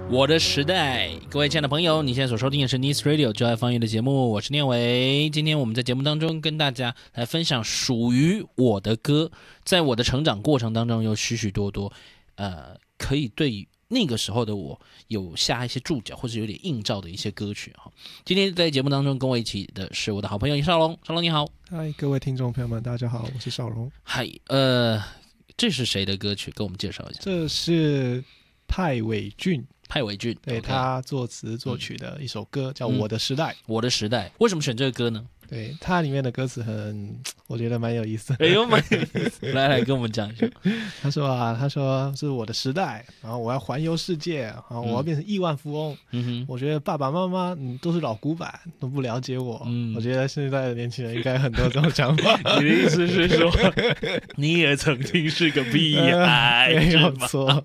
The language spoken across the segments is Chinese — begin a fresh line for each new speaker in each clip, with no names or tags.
我的时代，各位亲爱的朋友，你现在所收听的是 Nice Radio 就爱放音乐的节目，我是念伟。今天我们在节目当中跟大家来分享属于我的歌，在我的成长过程当中有许许多多，可以对那个时候的我有下一些注脚或者有点映照的一些歌曲哈。今天在节目当中跟我一起的是我的好朋友邵龙，邵龙你好。
嗨，各位听众朋友们，大家好，我是邵龙。
嗨，这是谁的歌曲？跟我们介绍一下。
这是派伟俊。
派伟俊，
对、
okay
他作词作曲的一首歌，叫《我的时代》。
我的时代，为什么选这个歌呢？
对，它里面的歌词我觉得蛮有意思的。
哎呦，蛮有意思。来跟我们讲一下。
他说是我的时代，然后我要环游世界，然后我要变成亿万富翁。我觉得爸爸妈妈都是老古板，都不了解我。我觉得现在的年轻人应该很多这种想法。
你的意思是说，你也曾经是个屁孩，
没有错。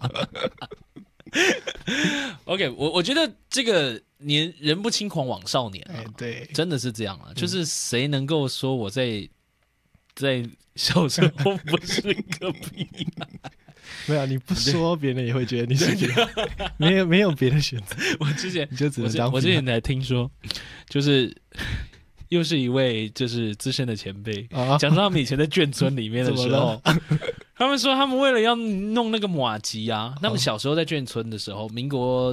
OK， 我觉得这个年人不轻狂枉少年啊，
对，
真的是这样啊。就是谁能够说我在小时候不是个屁孩？
没有，你不说别人也会觉得你是屁孩，没有别的选择。
我之前
你就只能当屁孩。
我之前才听说，就是又是一位就是资深的前辈，讲说他们以前在眷村里面的时候。他们说，他们为了要弄那个麻糬啊，他们小时候在眷村的时候，民国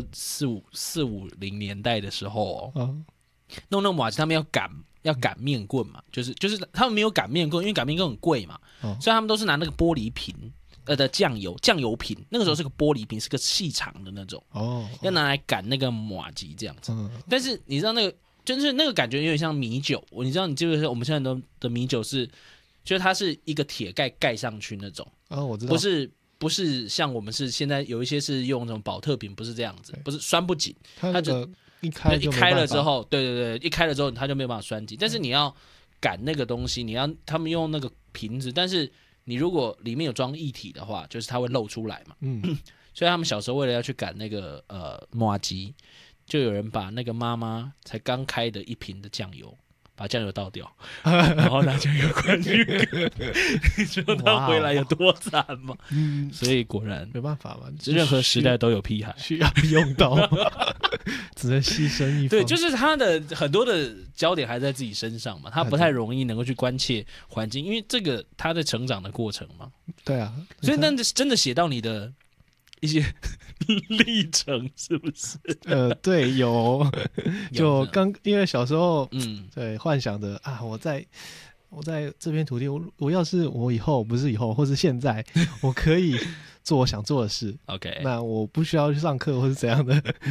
450年代的时候，弄那个麻糬，他们要擀面棍嘛，就是他们没有擀面棍，因为擀面棍很贵嘛，所以他们都是拿那个玻璃瓶的酱油瓶，那个时候是个玻璃瓶，是个细长的那种，要拿来擀那个麻糬这样子。但是你知道那个就是那个感觉有点像米酒，你知道你记不记得我们现在的米酒是？就是它是一个铁盖上去那种，
我知道，
不是像我们是现在有一些是用那种保特瓶，不是这样子，不是栓不紧，
它就一
开了之后，对，一开了之后它就没有办法栓紧。但是你要擀那个东西，他们用那个瓶子，但是你如果里面有装液体的话，就是它会漏出来嘛。所以他们小时候为了要去擀那个麻糬，就有人把那个妈妈才刚开的一瓶的酱油。把酱油倒掉，然后拿酱油罐去割，你知道他回来有多惨吗？所以果然
没办法嘛，
任何时代都有屁孩
需要用到，只能牺牲一方。
对，就是他的很多的焦点还在自己身上嘛，他不太容易能够去关切环境，因为这个他在成长的过程嘛。
对啊，
所以那真的写到你的一些历程是不是？
对，有，就因为小时候，对，幻想着啊，我在这片土地，我要是我以后不是以后，或是现在，我可以做我想做的事。
OK，
那我不需要去上课或是怎样的，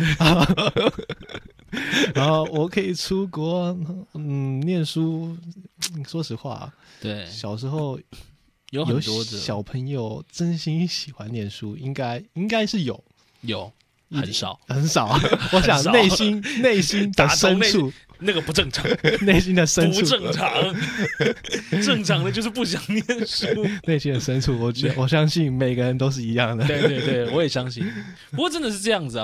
然后我可以出国，念书。说实话，
对，
小时候。
有很多的
小朋友真心喜欢念书，应该是有
很少，
我想内心的深处，
那个不正常，
内心的深处
不正常，正常的就是不想念书。
内心的深处，我相信每个人都是一样的。
对，我也相信。不过真的是这样子啊，